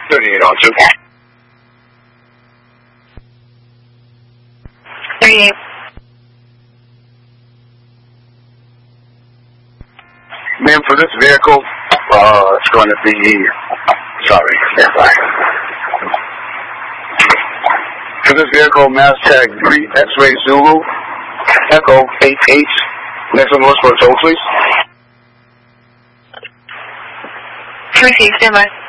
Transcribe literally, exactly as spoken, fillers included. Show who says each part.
Speaker 1: thirty-eight on two.
Speaker 2: thirty-eight.
Speaker 1: Ma'am, for this vehicle, uh, it's going to be, sorry, stand by. For this vehicle, mass tag three X-ray Zulu, Echo eight eight, next on the list for a toll, please.
Speaker 2: Receive, stand by.